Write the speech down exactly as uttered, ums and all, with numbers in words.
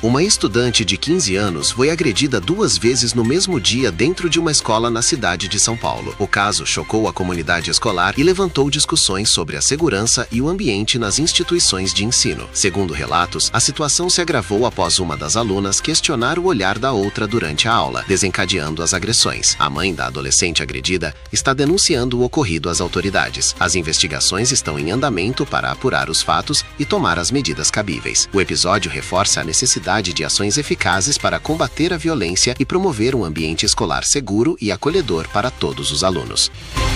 Uma estudante de quinze anos foi agredida duas vezes no mesmo dia dentro de uma escola na cidade de São Paulo. O caso chocou a comunidade escolar e levantou discussões sobre a segurança e o ambiente nas instituições de ensino. Segundo relatos, a situação se agravou após uma das alunas questionar o olhar da outra durante a aula, desencadeando as agressões. A mãe da adolescente agredida está denunciando o ocorrido às autoridades. As investigações estão em andamento para apurar os fatos e tomar as medidas cabíveis. O episódio reforça a necessidade de ações eficazes para combater a violência e promover um ambiente escolar seguro e acolhedor para todos os alunos.